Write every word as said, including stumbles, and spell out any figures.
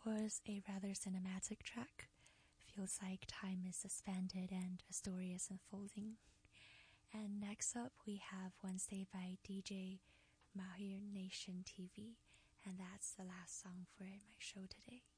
was a rather cinematic track. Feels like time is suspended and a story is unfolding. And next up we have Wednesday by D J Mahir Nation T V, and that's the last song for my show today.